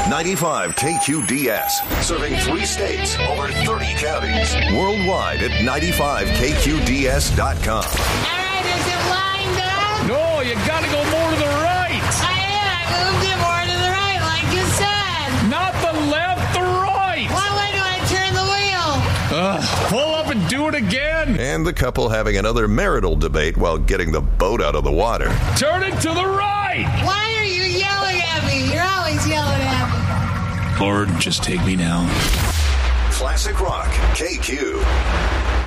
95 KQDS, serving 3 states, over 30 counties. Worldwide at 95KQDS.com. All right, is it lined up? No, you gotta go more to the right. I moved it more to the right, like you said. Not the left, the right. What way do I turn the wheel? Pull up and do it again. And the couple having another marital debate while getting the boat out of the water. Turn it to the right. Why are you yelling at me? You're always yelling at me. Lord, just take me now. Classic Rock, KQ.